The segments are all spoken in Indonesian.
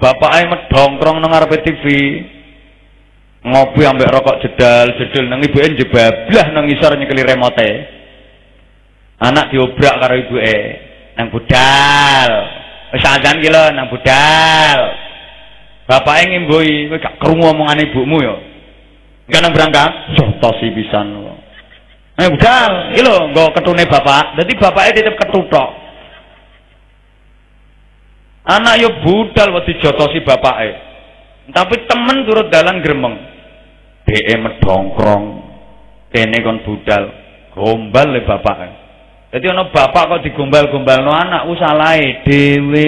bapake medongkrong nang ngarepe TV. Ngopi ambek rokok jedal nang ibuke jebablah nang ngisor nyekeli remote. Anak diobrak karo ibuke nang budal. Wis azan ki lho nang budal. Bapake ngimboi, kowe gak krungu omongane ibumu ya. Enggak nang berangkat, jotosi pisan. Budal, iki lho nggo ketune bapak. Dadi bapake titip ketuthok. Anak yo budal wedi jotosi bapake. Tapi temen turut dalan gremeng. Dheke medongkrong. Kene kon budal, gombal le bapake. Dadi ana bapak kok digombal-gombalno anak ku salahe dhewe.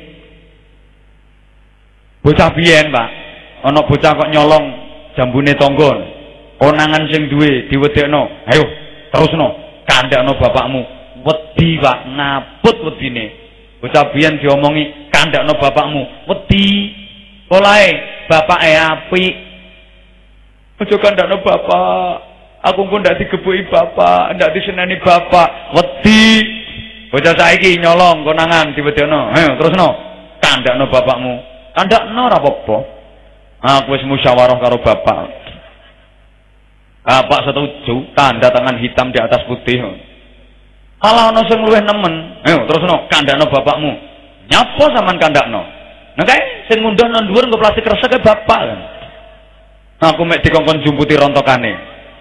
Bocah biyen, Pak. Ana bocah kok nyolong jambune tangga. Konangan sing duwe diwedekno. Ayo, terusno. Kandhakno bapakmu. Wedi, Pak, ngaput wedine. Bocah biyen diomongi, kandhakno bapakmu. Wedi. Polahe bapake apik. Aja kandhakno bapak. Aku engko ndak digebuki bapak, ndak diseneni bapak. Wedi. Bocah saiki nyolong konangan diwedekno. Ayo, terusno. Kandhakno bapakmu. Kandhakno ora apa-apa. Aku wis musyawarah karo bapak. Bapak setuju, tanda tangan hitam di atas putih. Kalau ana sing luwih nemen, ayo terusno kandhakno bapakmu. Nyapa sampean kandhakno? Nah kae sing ngundang nang dhuwur nggo plastik resek bapak. Aku mek dikongkon jumputi rontokane.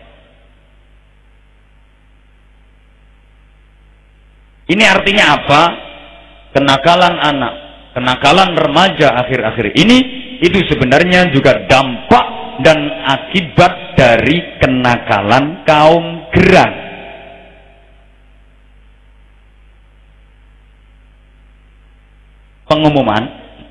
Ini artinya apa? Kenakalan anak, kenakalan remaja akhir-akhir ini itu sebenarnya juga dampak dan akibat dari kenakalan kaum gerang. Pengumuman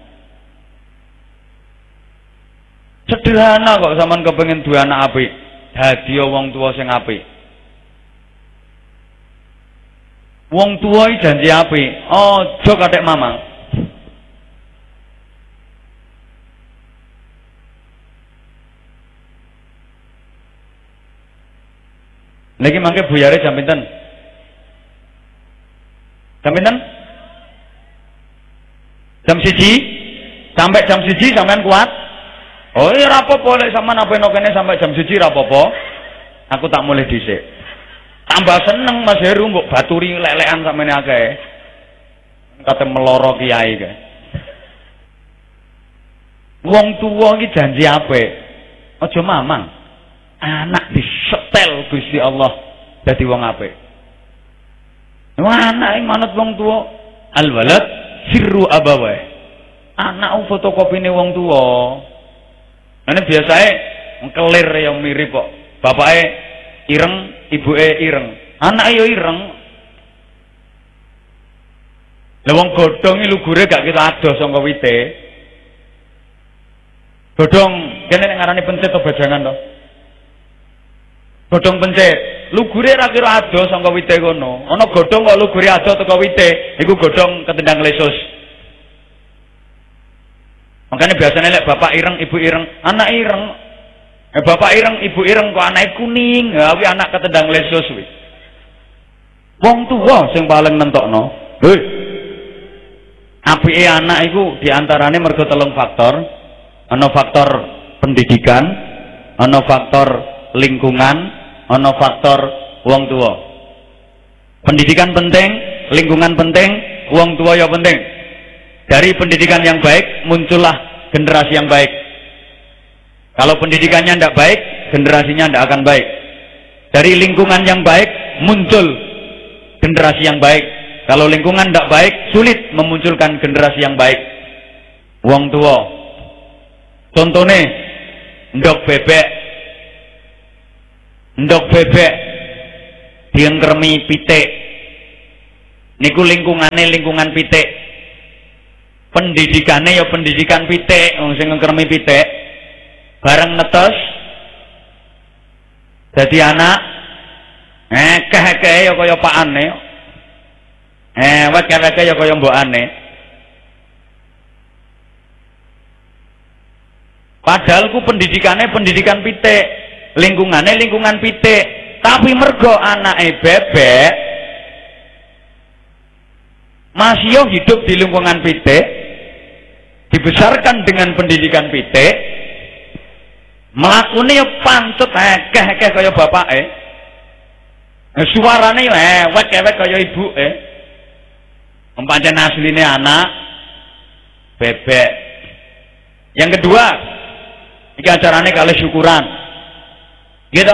sederhana kok sampean kepengin duwe anak apik, dadi wong tuwa sing apik. Wong tuwa iki janji apik, aja kathek mamang. Lagi mangke buyare jam pinten? Jam pinten? Jam 1 sampai jam 1 sampean kuat? Oh iya rapopo lek sampean apa kene sampai jam 1 rapopo. Aku tak mulai dhisik. Tambah seneng Mas Heru mbok baturi lelekan sampeyan akeh. Kate meloro kiai kae. Wong tuwa iki janji apik. Aja mamang. Anak disetel Gusti Allah dadi wong apik. Anak manut wong tuwa. Al walad sirru abawai. Anak fotokopine wong tuwa. Ane biasae kelir yang mirip kok. Bapake ireng, ibuke ireng. Anake yo ireng. Lah wong godhong iki lugure gak kita adoh saka wite. Godhong kene nek ngarani pencet to bajangan to. Godhong pencet, lugure ra kira adoh saka wite kono. Ana godhong kok lugure adoh teko wite, iku godhong ketendang lesus. Makanya biasanya lek bapak ireng, ibu ireng, anak ireng. Bapak ireng, ibu ireng kok anake kuning, ya kuwi anak ketendang lesus kuwi. Wong tuwa sing paling nentokno. Hei. Apike anak iku diantarane mergo 3 faktor. Ana faktor pendidikan, ana faktor lingkungan, ana faktor wong tua. Pendidikan penting, lingkungan penting, wong tua ya penting. Dari pendidikan yang baik muncullah generasi yang baik. Kalau pendidikannya tidak baik, generasinya tidak akan baik. Dari lingkungan yang baik muncul generasi yang baik. Kalau lingkungan tidak baik, sulit memunculkan generasi yang baik. Wong tua. Contohnya, ndok bebek diengkermi pitik. Niku lingkungane lingkungan pitik. Pendidikane ya pendidikan pitik, wong sing ngengkermi pitik. Bareng netes dadi anak ekeh-ekeh ya kaya pakane. Wek-weke ya kaya mbokane. Padahal ku pendidikannya pendidikan pitik, lingkungannya lingkungan pitik, tapi mergo anake bebek masih yo hidup di lingkungan pitik, dibesarkan dengan pendidikan pitik, mlakune ya pancet akeh-akeh kaya bapake. Suarane ewek-ewek kaya ibuke. Pancen asline anak bebek. Yang kedua, iki acarane kalih syukuran. Gitu.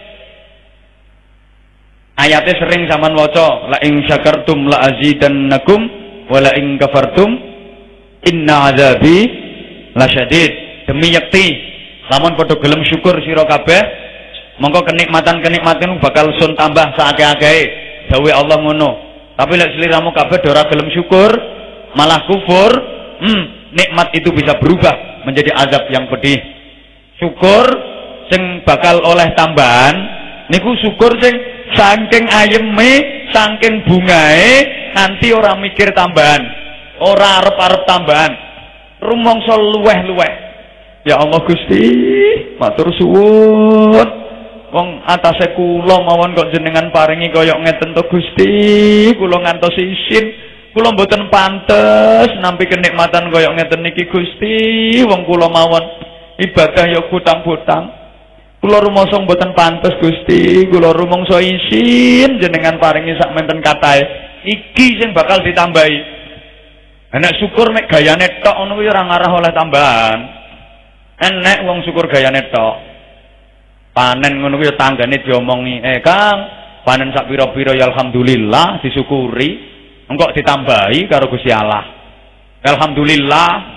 Ayatnya sering sampean waca, la ing syakartum la azidannakum wa la ing kafartum inna azabi lasyadid. Demi yakti, lamun padha gelem syukur sira kabeh, mongko kenikmatan-kenikmatan bakal sun tambah saakeh-akehe. Dawe Allah ngono. Tapi lek sliramu kabeh ora gelem syukur, malah kufur, nikmat itu bisa berubah menjadi azab yang pedih. Syukur sing bakal oleh tambahan niku syukur sing saking ayeme, saking bungae nanti ora mikir tambahan, ora arep-arep tambahan, rumangsa luweh-luweh. Ya Allah Gusti, matur suwun. Wong atase kula mawon kok jenengan paringi kaya ngeten to Gusti, kula ngantos isin, kula mboten pantes nampi kenikmatan kaya ngeten niki Gusti. Wong kula mawon ibadah ya kutang-kutang. Kula rumangsa mboten pantes Gusti, kula rumangsa isin jenengan paringi sak menten katahe. Iki sing bakal ditambahi. Nek syukur mek gayane tok ngono kuwi ora ngarah oleh tambahan. Enek wong syukur gayane tok. Panen ngono kuwi tanggane diomongi, Kang, panen sak pira-pira ya alhamdulillah disyukuri. Engko ditambahi karo Gusti Allah. Alhamdulillah.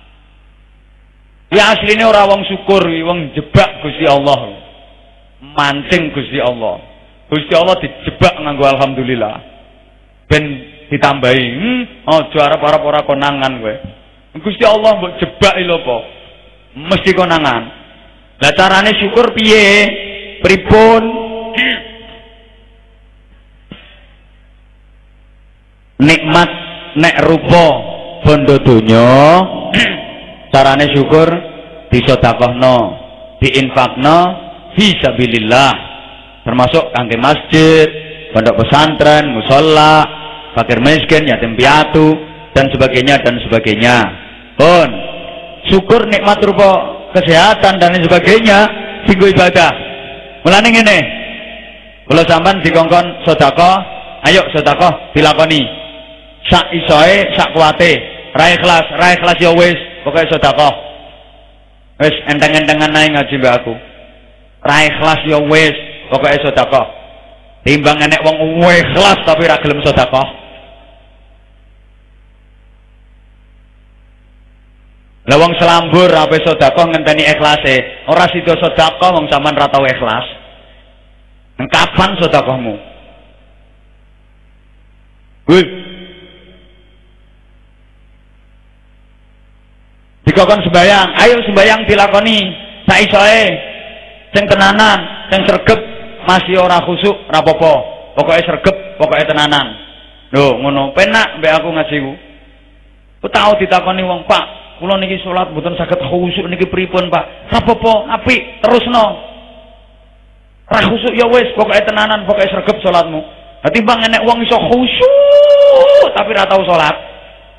Ya aslinya orang wong syukur, wong jebak Gusti Allah, mancing Gusti Allah. Gusti Allah dijebak nganggo alhamdulillah. Ben ditambahi, juara para konangan gue. Gusti Allah mbok jebak lho apa? Mesti konangan. Lah carane syukur piye? Pripun? Nikmat nek rupa bondo donya. Carane syukur disedekahno, diinfakno fisabilillah, termasuk kangge masjid, pondok pesantren, musala, fakir miskin, yatim piatu dan sebagainya dan sebagainya. Pun syukur nikmat rupa kesehatan dan sebagainya singgo ibadah. Mulane ngene. Kula sampean dikongkon sedekah, ayo sedekah dilakoni. Sak isoe, sak kuwate, ra ikhlas ya wis. Pokoknya sedekah. Wis enteng-entengan ae ngaji mbak aku. Ra ikhlas ya wis, pokoknya sedekah. Timbang enek wong ikhlas tapi ra gelem sedekah. Lah wong selambur ape sedekah ngenteni ikhlase. Ora sida sedekah wong sampean ra tau ikhlas. Kapan sedekahmu? Dikokon sembayang, ayo sembayang dilakoni saisoe, sing tenanan, sing sregep, masih ora khusuk, ora apa-apa. Pokoke sregep, pokoke tenanan. Lho, ngono, penak mbek aku ngajiku. Ku tau ditakoni wong, Pak, kula niki salat mboten saged khusuk niki pripun, Pak? Ora apa-apa, apik, terusno. Ra khusuk ya wis, pokoke tenanan, pokoke sregep salatmu. Lah timbang enek wong iso khusuk tapi ra tau salat.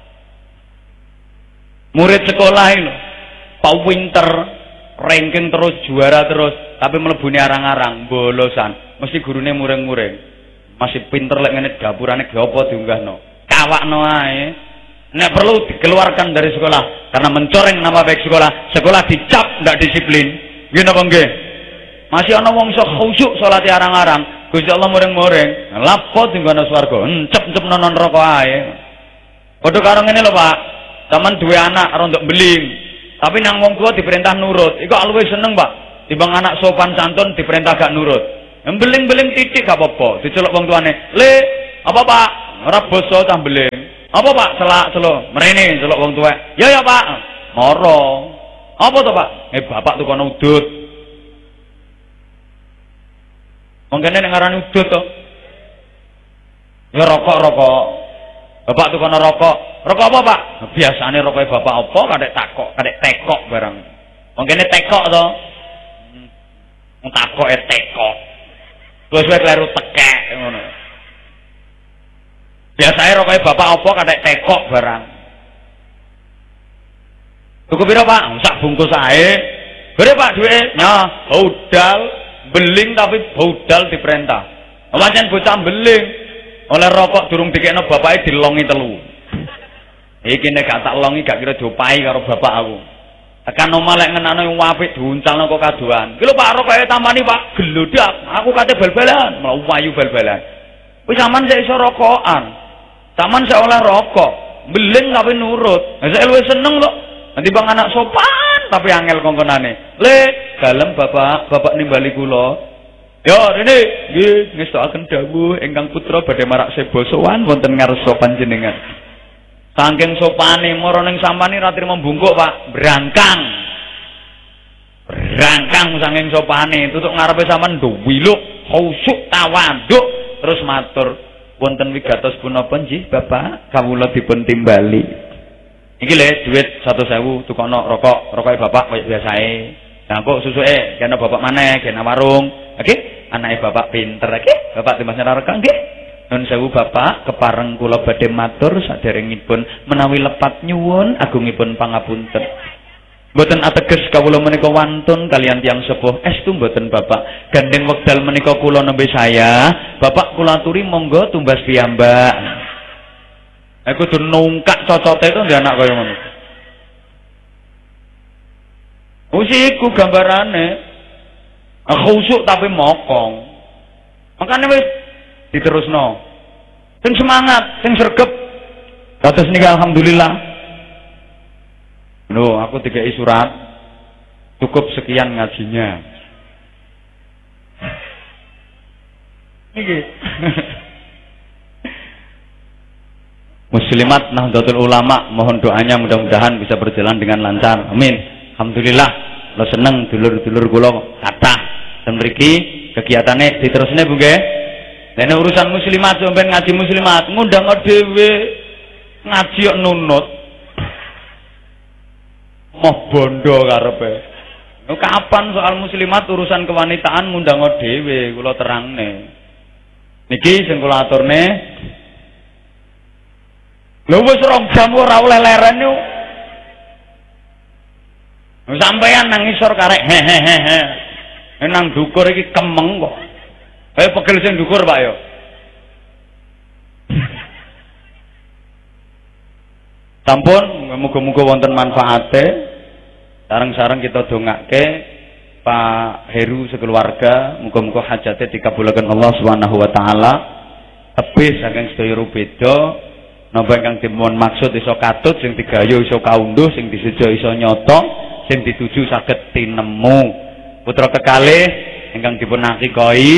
Murid sekolah ini Pak Winter ranking terus juara terus tapi melebuni arang-arang bolosan mesti gurune muring-muring masih pinter lek ngene dapurane ge apa diunggahno kawakno ae nek perlu dikeluarkan dari sekolah karena mencoreng nama baik sekolah dicap ndak disiplin nggih napa nggih masih ana wong iso khusyuk salate arang-arang Gusti Allah muring-muring lapo dinggono swarga encep-encep nonon neraka ae padha karo ngene lho Pak. Taman dua anak rondok beling, tapi nang wong tua diperintah nurut. Iku luwih seneng Pak. Timbang anak sopan santun diperintah gak nurut. Beling-beling titik gak apa-apa. Diceluk wong tuane. Le, apa Pak? Ora basa cah beling. Apa Pak? Celak-celuk. Mrene celuk wong tua. Ya Pak. Moro. Apa to Pak? Bapak tuh kono udut. Wong kene nek ngarani udut to. Ya rokok-rokok. Bapak tuh kono rokok. Rokok apa Pak? Biasanya rokoknya bapak apa? Kadek tekok barang. Mungkin tekok to. Takok tekok. Terus wae kleru tekek ngono. Biasanya rokoknya bapak apa? Kadek tekok barang. Tuku pira Pak? Sak bungkus ae. Bere Pak duwe? Nah, budal beling tapi budal diperintah. Pancen bocah beling. Oleh rokok durung dikekno bapake dilongi telu. Iki nek gak tak longi gak kira diopahi karo bapak aku. Tekan omah lek ngenane wong apik diuncalno kok kadoan. Ki lho Pak rokoke tampani Pak gelodak. Aku kate bal-balan, mau wayu bal-balan. Wis sampean sik iso rokokan. Sampean sik oleh rokok. Beling tapi nurut. Lah sik luwih seneng kok. Nanti bang anak sopan tapi angel kongkonane. Le, dalem bapak nimbali kula. Ya rene nggih ngestokaken dawuh ingkang putra badhe marak seba sowan wonten ngarsa panjenengan. Saking sopane mara ning sampane ra trimo mbungkuk Pak, brangkang. Brangkang saking sopane tutuk ngarepe sampean duwiluk, khusyuk tawaduk terus matur wonten wigatos punapa nggih Bapak kawula dipun timbali. Iki le duit 100.000 tukono rokoke bapak kaya biasae. Nah kok susuke kena bapak maneh, kena warung. Oke, anake bapak pinter oke. Bapak timbang rekang nggih. Nun sewu bapak kepareng kula badhe matur saderengipun menawi lepat nyuwun agungipun pangapunten. Mboten ateges kawula menika wantun kalian tiyang sepuh estu mboten bapak. Gandeng wekdal menika kula nembe saya, bapak kula aturi monggo tumbas piyambak. Aku kudu nungkak cocote itu ndek anak kaya ngono. Wis iku gambarane. Khusuk tapi mokong. Makane wis diterusno. Sing semangat, sing sregep. Kados niki alhamdulillah. Lho, aku dikei surat. Cukup sekian ngajinya. Niki. Muslimat Nahdlatul Ulama mohon doanya mudah-mudahan bisa berjalan dengan lancar. Amin. Alhamdulillah. Lo seneng dulur-dulur kula kathah. Dan mriki kegiatane diterusne Bu nggih. Dene urusan muslimat sampeyan ngaji muslimat ngundang dhewe ngaji kok nunut. Moh bondo karepe. Kapan soal muslimat urusan kewanitaan ngundang dhewe kula terangne. Niki sing kula aturne lho wis 2 jam ora oleh leren yo. Sampeyan nang isor karek hehehe. Nang dukur iki kemeng kok. Ayo pegel sing dukur Pak yo. Sampun muga-muga wonten manfaate. Sareng-sareng kita dongake Pak Heru sekeluarga, muga-muga hajate dikabulaken Allah Subhanahu wa taala. Tebih saking sedaya rubeda. Napa ingkang dipun maksud iso katut, sing digayo iso kaunduh, sing disejo iso nyoto, sing dituju saged tinemu. Putra kekalih ingkang dipun akikahi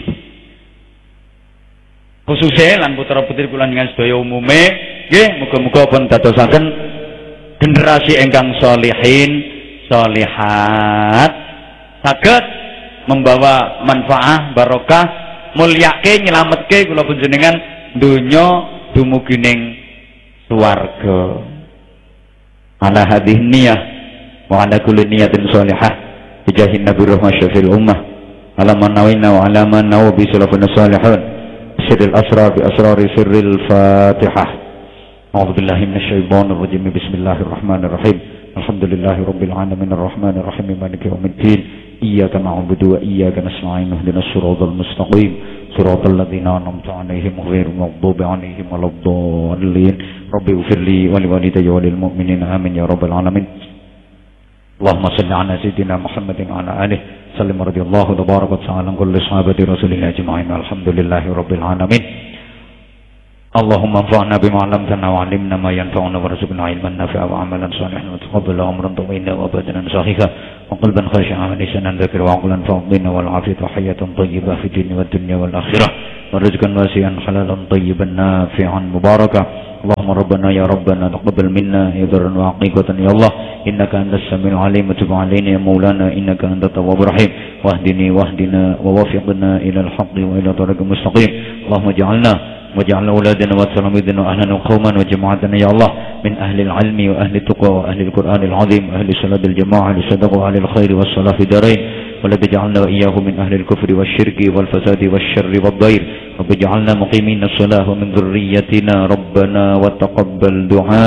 khususe lan putra-putri kula dengan sedaya umume, nggih muga-muga pun dadosaken generasi ingkang sholihin, sholihat, saged membawa manfaat barokah, mulyake nyelametke kula panjenengan donya dumugi ning swarga. Ala hadhihi niyah wa ala kulli niyatin shalihah bijahin nabi rahmah syafil ummah ala man nawina wa ala man nawu bi salafun salihun sirril asrar bi asrari sirril fatihah. A'udzu billahi minasyaitonir rajim. Bismillahirrahmanirrahim. Alhamdulillahi rabbil alamin arrahmanir rahim maliki yaumiddin. Iyyaka na'budu wa iyyaka nasta'in ihdinas siratal mustaqim صراط الذين أنعمت عليهم غير المغضوب عليهم ولا الضالين رب اغفر لي ولوالدي وللمؤمنين آمين يا رب العالمين. اللهم صل على سيدنا محمد وعلى آله وسلم رضي الله تبارك وتعالى عن كل صحابة رسول الله أجمعين الحمد لله رب العالمين. اللهم انفعنا بما علمتنا وعلمنا ما ينفعنا وارزقنا علما نافعا وعملا صالحا وتقبل امرا طويلا وبدنا صحيحا وقلبا خاشعا ولسانا ذاكرا وعقلا فاضلا والعافيه وحياه طيبه في الدين والدنيا والاخره ورزقا واسعا حلالا طيبا نافعا مباركا. اللهم ربنا يا ربنا تقبل منا يدرا وعقيقة يا الله انك انت السميع العليم وتب علينا يا مولانا انك انت التواب الرحيم واهدني واهدنا ووفقنا الى الحق والى طريق مستقيم. اللهم اجعلنا واجعل أولادنا وتلاميذنا وأهلنا وقوما وجماعتنا يا الله من أهل العلم وأهل التقوى وأهل القرآن العظيم وأهل صلاة الجماعة لصدق وأهل الخير والصلاة في دارين ولا تجعلنا وإياه من أهل الكفر والشرك والفساد والشر والضير. رب اجعلنا مقيمين الصلاة ومن ذريتنا ربنا وتقبل دعاء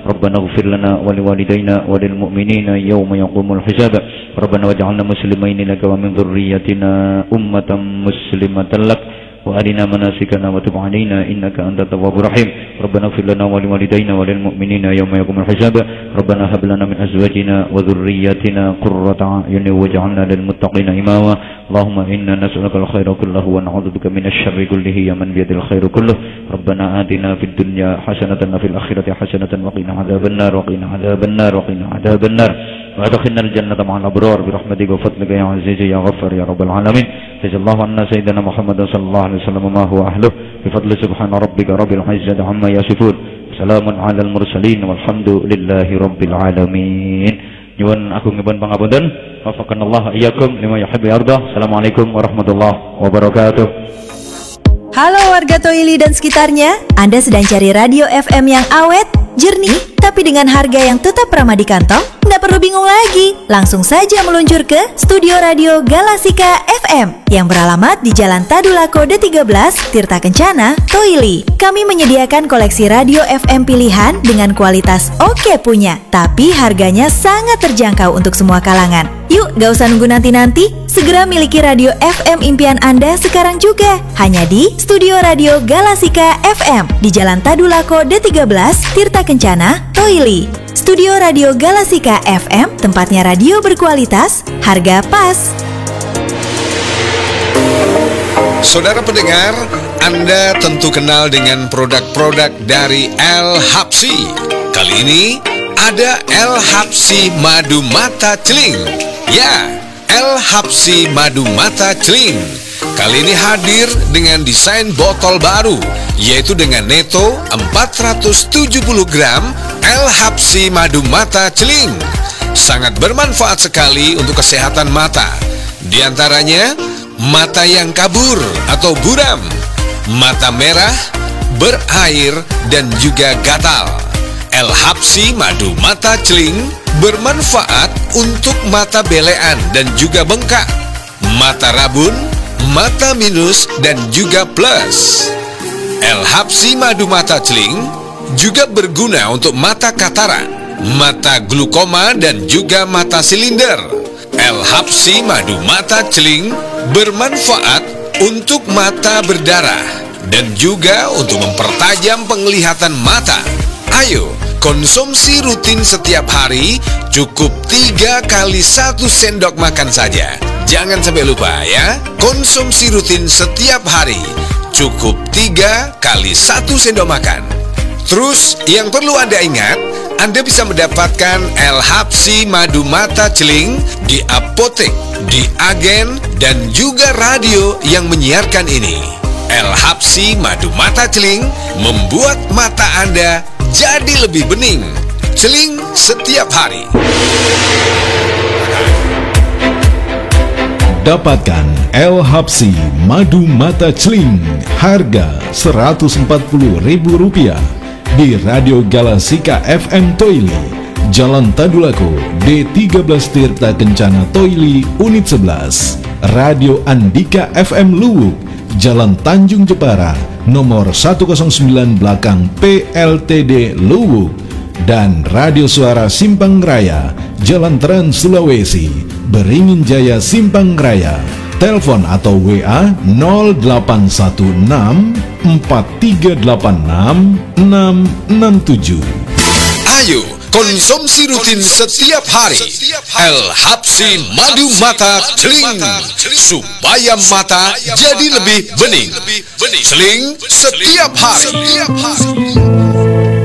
ربنا اغفر لنا ولوالدينا وللمؤمنين يوم يقوم الحساب ربنا واجعلنا مسلمين لك ومن ذريتنا أمة مسلمة لك وأرنا مناسكنا وتب علينا إنك أنت التواب الرحيم ربنا اغفر لنا ولوالدينا وللمؤمنين يوم يقوم الحساب ربنا هب لنا من أزواجنا وذرياتنا قرة أعين واجعلنا للمتقين إماما اللهم إنا نسألك الخير كله ونعوذ بك من الشر كله يا من بيد الخير كله ربنا آتنا في الدنيا حسنة وفي الآخرة حسنة وقنا عذاب النار وقنا عذاب النار وقنا عذاب النار وأدخلنا الجنة مع الأبرار برحمتك وفضلك يا عزيز يا غفار يا رب العالمين جزا الله عنا سيدنا محمد صلى الله عليه وسلم ما هو أهله بفضل سبحان ربك رب العزة عما يصفون سلام على المرسلين والحمد لله رب العالمين nyuwun agung nyuwun pangapunten wafaqanallahu iyyakum lima yuhibbu yardah. Assalamualaikum warahmatullahi wabarakatuh. Halo warga Toili dan sekitarnya, Anda sedang cari radio FM yang awet, jernih, tapi dengan harga yang tetap ramah di kantong? Nggak perlu bingung lagi, langsung saja meluncur ke Studio Radio Galasika FM yang beralamat di Jalan Tadulako D13, Tirta Kencana, Toili. Kami menyediakan koleksi radio FM pilihan dengan kualitas oke punya, tapi harganya sangat terjangkau untuk semua kalangan. Yuk, gak usah nunggu nanti-nanti, segera miliki radio FM impian Anda sekarang juga. Hanya di Studio Radio Galasika FM di Jalan Tadulako D13, Tirta Kencana, Toili. Studio Radio Galasika FM, tempatnya radio berkualitas, harga pas. Saudara pendengar, Anda tentu kenal dengan produk-produk dari El Habsyi. Kali ini ada El Habsyi Madu Mata Celing. Ya, El Habsyi Madu Mata Celing kali ini hadir dengan desain botol baru, yaitu dengan neto 470 gram El Habsyi Madu Mata Celing. Sangat bermanfaat sekali untuk kesehatan mata. Di antaranya mata yang kabur atau buram, mata merah, berair, dan juga gatal. El Habsyi Madu Mata Celing bermanfaat untuk mata belean dan juga bengkak, mata rabun, mata minus, dan juga plus. El Habsyi Madu Mata Celing juga berguna untuk mata katarak, mata glukoma, dan juga mata silinder. El Habsyi Madu Mata Celing bermanfaat untuk mata berdarah dan juga untuk mempertajam penglihatan mata. Ayo, konsumsi rutin setiap hari, cukup 3 kali 1 sendok makan saja. Jangan sampai lupa ya, konsumsi rutin setiap hari, cukup 3 kali 1 sendok makan. Terus, yang perlu Anda ingat, Anda bisa mendapatkan El Habsyi Madu Mata Celing di apotek, di agen, dan juga radio yang menyiarkan ini. El Habsyi Madu Mata Celing membuat mata Anda jadi lebih bening. Celing setiap hari. Dapatkan El Habsyi Madu Mata Celing harga Rp140.000 di Radio Galasika FM Toili, Jalan Tadulako D13 Tirta Kencana Toili, Unit 11. Radio Andika FM Luwuk, Jalan Tanjung Jepara, nomor 109 belakang PLTD Luwuk. Dan Radio Suara Simpang Raya, Jalan Trans Sulawesi, Beringin Jaya Simpang Raya. Telepon atau WA 0816 4386 667. Ayo, konsumsi rutin setiap hari El Habsyi Madu Mata Celing supaya mata jadi lebih bening. Celing setiap hari.